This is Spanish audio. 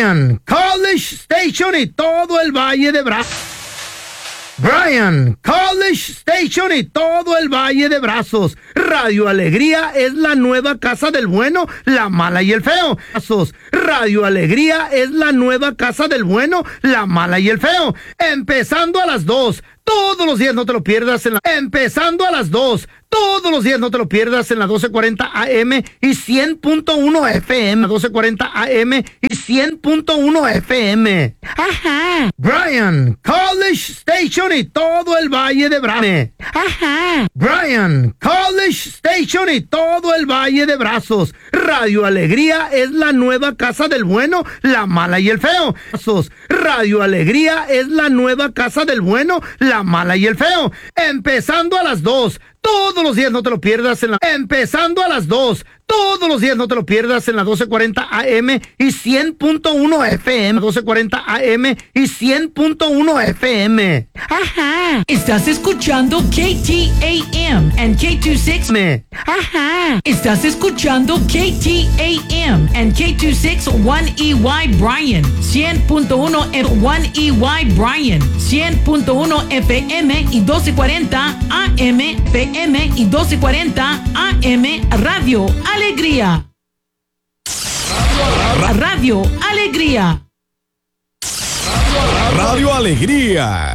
Bryan College Station y todo el Valle de Brazos. Bryan College Station y todo el Valle de Brazos. Radio Alegría es la nueva casa del bueno, la mala y el feo. Radio Alegría es la nueva casa del bueno, la mala y el feo. Empezando a las 2. Todos los días no te lo pierdas empezando a las 2. Todos los días no te lo pierdas en la 1240 AM y 100.1 FM. 1240 AM y 100.1 FM. Ajá. Bryan College Station y todo el Valle de Brazos. Ajá. Bryan College Station y todo el Valle de Brazos. Radio Alegría es la nueva casa del bueno, la mala y el feo. Radio Alegría es la nueva casa del bueno, la mala y el feo. Empezando a las 2. Todos los días no te lo pierdas empezando a las 2. Todos los días no te lo pierdas en la 1240 AM y 100.1 FM. 1240 AM y 100.1 FM. Ajá. Estás escuchando KTAM and K26. Ajá. Estás escuchando KTAM and K26 1EY Bryan. 100.1 1EY Bryan. 100.1 FM y 1240 AM, PM y 1240 AM Radio Alegría. Radio Alegría. Radio Alegría.